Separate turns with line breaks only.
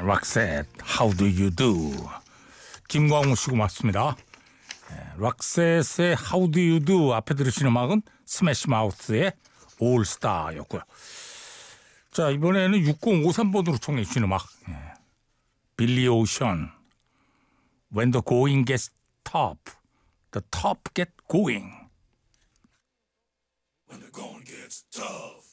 락셋, How do you do? 김광우 씨고 맞습니다. 락셋의 How do you do 앞에 들으신 음악은 스매시 마우스의 올스타였고요. 자, 이번에는 6053번으로 청해 주신 음악 빌리 오션 When the going gets tough, the top get going.
When the going gets tough.